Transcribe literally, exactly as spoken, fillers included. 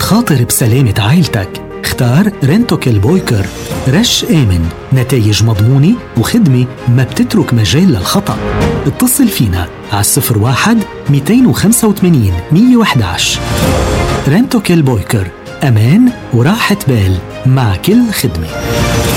تخاطر بسلامة عائلتك اختار رنتوكيل بويكر. رش آمن، نتائج مضمونة وخدمة ما بتترك مجال للخطأ. اتصل فينا على صفر واحد مئتين وخمسة وثمانين مئة وأحد عشر. رنتوكيل بويكر، أمان وراحة بال مع كل خدمة.